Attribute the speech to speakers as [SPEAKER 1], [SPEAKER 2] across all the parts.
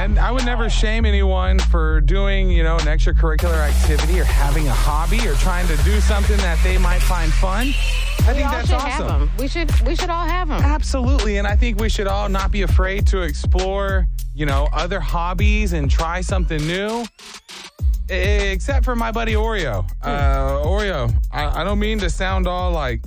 [SPEAKER 1] And I would never shame anyone for doing, an extracurricular activity or having a hobby or trying to do something that they might find fun. I think that's awesome.
[SPEAKER 2] Have them. We should all have them.
[SPEAKER 1] Absolutely. And I think we should all not be afraid to explore, other hobbies and try something new. Except for my buddy Oreo. Oreo, I don't mean to sound all like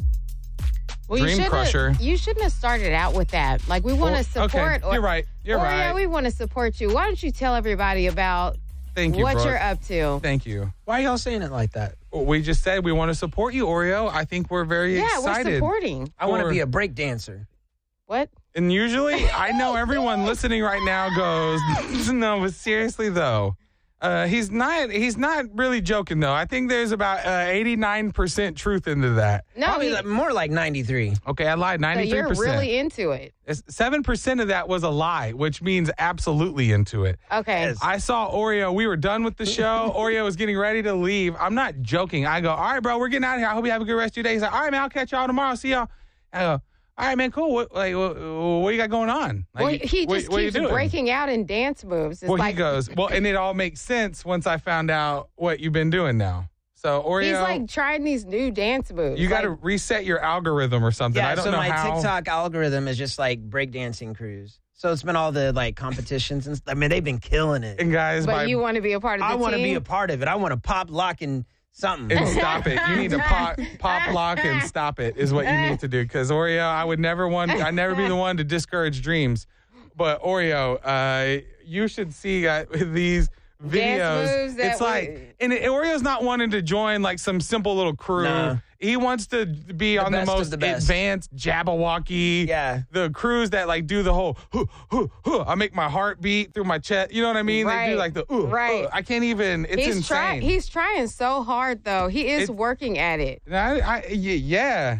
[SPEAKER 1] dream crusher.
[SPEAKER 2] You shouldn't have started out with that. Like, we want to support.
[SPEAKER 1] Okay. You're right. You're right.
[SPEAKER 2] Yeah, we want to support you. Why don't you tell everybody about what you're up to?
[SPEAKER 1] Thank you.
[SPEAKER 3] Why are y'all saying it like that?
[SPEAKER 1] We just said we want to support you, Oreo. I think we're very excited.
[SPEAKER 2] Yeah, we're supporting.
[SPEAKER 3] I want to be a break dancer.
[SPEAKER 2] What?
[SPEAKER 1] And usually, I know everyone listening right now goes, no, but seriously, though. He's not really joking, though. I think there's about 89% truth into that.
[SPEAKER 2] No,
[SPEAKER 3] probably more like 93.
[SPEAKER 1] Okay, I lied. 93%.
[SPEAKER 2] So you're really into it.
[SPEAKER 1] 7% of that was a lie, which means absolutely into it.
[SPEAKER 2] Okay.
[SPEAKER 3] Yes.
[SPEAKER 1] I saw Oreo. We were done with the show. Oreo was getting ready to leave. I'm not joking. I go, all right, bro, we're getting out of here. I hope you have a good rest of your day. He's like, all right, man, I'll catch y'all tomorrow. See y'all. I go, all right, man, cool. What you got going on?
[SPEAKER 2] Like, he just keeps breaking out in dance moves. It's
[SPEAKER 1] he goes, and it all makes sense once I found out what you've been doing now. So, Oreo.
[SPEAKER 2] He's like trying these new dance moves.
[SPEAKER 1] You got to reset your algorithm or something.
[SPEAKER 3] Yeah,
[SPEAKER 1] I don't know
[SPEAKER 3] my
[SPEAKER 1] how.
[SPEAKER 3] TikTok algorithm is just like breakdancing crews. So it's been all the like competitions and stuff. I mean, they've been killing it.
[SPEAKER 1] And guys,
[SPEAKER 2] but you want to be a part of the team?
[SPEAKER 3] I want to be a part of it. I want to pop, lock, and something.
[SPEAKER 1] And stop it. You need to pop, lock, and stop it is what you need to do. Because Oreo, I'd never be the one to discourage dreams. But Oreo, you should see these videos. It's like, and Oreo's not wanting to join like some simple little crew.
[SPEAKER 3] No.
[SPEAKER 1] He wants to be on the most advanced Jabberwocky.
[SPEAKER 3] Yeah.
[SPEAKER 1] The crews that like do the whole, I make my heart beat through my chest. You know what I mean?
[SPEAKER 2] Right.
[SPEAKER 1] They do like the,
[SPEAKER 2] right.
[SPEAKER 1] I can't even, it's insane.
[SPEAKER 2] He's trying so hard though. He is working at it.
[SPEAKER 1] Yeah.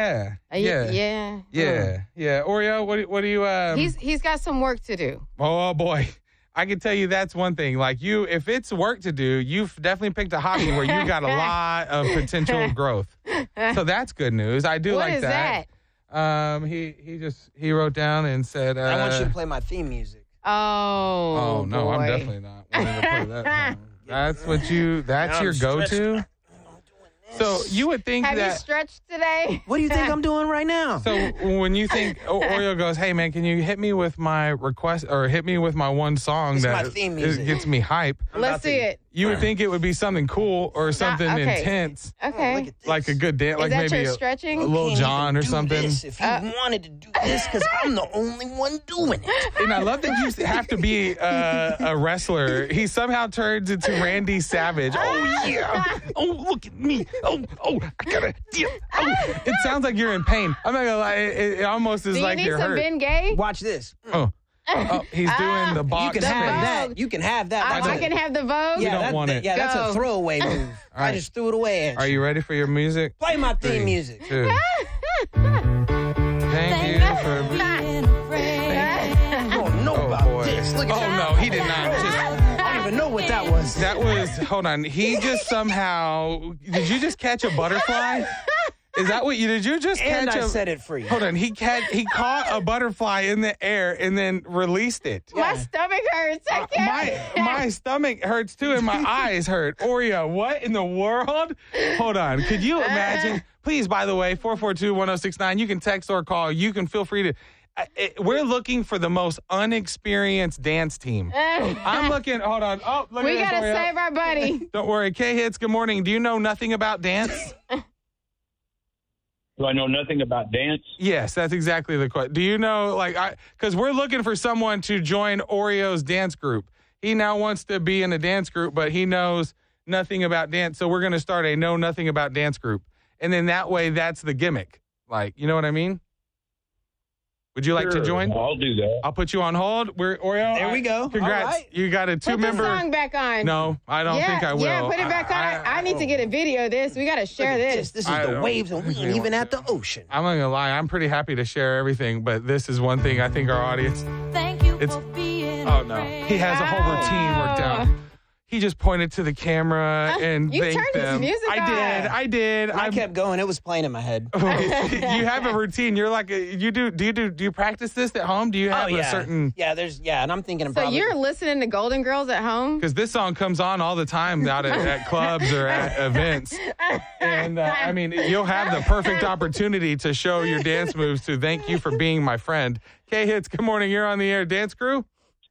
[SPEAKER 1] Oreo, what do you,
[SPEAKER 2] He's got some work to do.
[SPEAKER 1] Oh boy. I can tell you that's one thing. Like if it's work to do, you've definitely picked a hobby where you got a lot of potential growth. So that's good news. I do like that.
[SPEAKER 2] What is
[SPEAKER 1] that? He wrote down and said,
[SPEAKER 3] I want you to play my theme music.
[SPEAKER 2] Oh
[SPEAKER 1] no,
[SPEAKER 2] boy.
[SPEAKER 1] I'm definitely not wanting to play that. That's your go-to? So you would think
[SPEAKER 2] Have you stretched today?
[SPEAKER 3] What do you think I'm doing right now?
[SPEAKER 1] So when you think Oreo goes, hey man, can you hit me with my request or hit me with my one song that gets me hype?
[SPEAKER 2] Let's see it.
[SPEAKER 1] You would think it would be something cool or something intense.
[SPEAKER 2] Okay.
[SPEAKER 1] Like a good dance, like maybe
[SPEAKER 2] stretching?
[SPEAKER 1] a Lil Jon or something.
[SPEAKER 3] If you wanted to do this, because I'm the only one doing it.
[SPEAKER 1] And I love that you have to be a wrestler. He somehow turns into Randy Savage. Oh yeah. Oh, look at me. Oh, I gotta. Yeah. Oh. It sounds like you're in pain. I'm not gonna lie. It almost is like you're hurt.
[SPEAKER 2] Do you need some Ben Gay?
[SPEAKER 3] Watch this.
[SPEAKER 1] Oh, he's doing the box.
[SPEAKER 3] You can have that. You can have that.
[SPEAKER 2] I can have the Vogue?
[SPEAKER 1] You don't want it.
[SPEAKER 3] Yeah, that's a throwaway move. I just threw it away at you.
[SPEAKER 1] Are you ready for your music?
[SPEAKER 3] Play my theme music.
[SPEAKER 1] 2. Thank you for being
[SPEAKER 3] I don't know about this. Look at
[SPEAKER 1] no, he did not.
[SPEAKER 3] I don't even know what that was.
[SPEAKER 1] That was, hold on. He just somehow, did you just catch a butterfly? Is that what did you just catch?
[SPEAKER 3] And I set it free.
[SPEAKER 1] Hold on. He caught a butterfly in the air and then released it.
[SPEAKER 2] My stomach hurts. I can't.
[SPEAKER 1] My stomach hurts too and my eyes hurt. Oreo, what in the world? Hold on. Could you imagine? Please, by the way, 442-1069. You can text or call. You can feel free to. We're looking for the most unexperienced dance team. I'm looking. Hold on. Oh, look
[SPEAKER 2] we
[SPEAKER 1] at this.
[SPEAKER 2] We got to save our buddy.
[SPEAKER 1] Don't worry. K-Hits, good morning. Do you know nothing about dance?
[SPEAKER 4] Do I know nothing about dance?
[SPEAKER 1] Yes, that's exactly the question. Do you know, because we're looking for someone to join Oreo's dance group. He now wants to be in a dance group, but he knows nothing about dance. So we're going to start a know nothing about dance group. And then that way, that's the gimmick. You know what I mean? Would you like to join?
[SPEAKER 4] I'll do that.
[SPEAKER 1] I'll put you on hold. Oreo.
[SPEAKER 3] There we go.
[SPEAKER 1] Congrats.
[SPEAKER 3] All right.
[SPEAKER 1] You got a 2-member.
[SPEAKER 2] Put the song back on.
[SPEAKER 1] No, I don't think I will.
[SPEAKER 2] Yeah, put it back on. I need to get a video of this. We got to share this.
[SPEAKER 3] This is the waves, and we ain't even at the ocean.
[SPEAKER 1] I'm not going to lie. I'm pretty happy to share everything, but this is one thing I think our audience.
[SPEAKER 5] Thank you for being
[SPEAKER 1] Oh, no. He has a whole routine worked out. He just pointed to the camera and
[SPEAKER 2] you
[SPEAKER 1] thanked
[SPEAKER 2] turned
[SPEAKER 1] them.
[SPEAKER 2] his music on.
[SPEAKER 1] I did.
[SPEAKER 3] I kept going. It was playing in my head.
[SPEAKER 1] You have a routine. You're like, do you practice this at home? Do you have a certain?
[SPEAKER 3] Yeah, and I'm thinking
[SPEAKER 2] So you're listening to Golden Girls at home?
[SPEAKER 1] Because this song comes on all the time out at clubs or at events. And I mean, you'll have the perfect opportunity to show your dance moves to thank you for being my friend. K-Hits, good morning. You're on the air. Dance crew?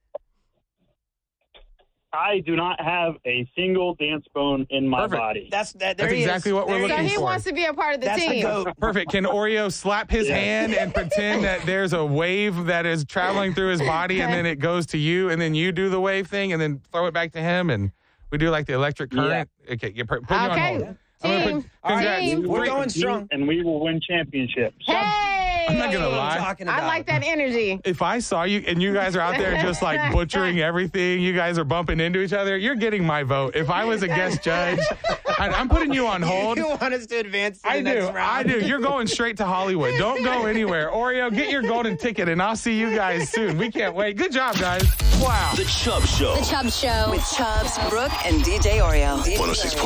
[SPEAKER 4] I do not have a single dance bone in my body.
[SPEAKER 3] That's
[SPEAKER 1] exactly what we're looking for.
[SPEAKER 2] So he wants to be a part of the team.
[SPEAKER 1] Perfect. Can Oreo slap his hand and pretend that there's a wave that is traveling through his body and then it goes to you and then you do the wave thing and then throw it back to him and we do like the electric current? Yeah. Okay, put me on hold.
[SPEAKER 2] Team.
[SPEAKER 3] We're going strong.
[SPEAKER 4] And we will win championships.
[SPEAKER 2] Hey!
[SPEAKER 1] I'm not going to lie.
[SPEAKER 2] I like that energy.
[SPEAKER 1] If I saw you and you guys are out there just like butchering everything, you guys are bumping into each other, you're getting my vote. If I was a guest judge, I'm putting you on hold.
[SPEAKER 3] You want us to advance to the next round?
[SPEAKER 1] I do. You're going straight to Hollywood. Don't go anywhere. Oreo, get your golden ticket and I'll see you guys soon. We can't wait. Good job, guys. Wow.
[SPEAKER 5] The Chubb Show.
[SPEAKER 6] The Chubb Show with Chubbs, Brooke, and DJ Oreo.
[SPEAKER 5] 106.7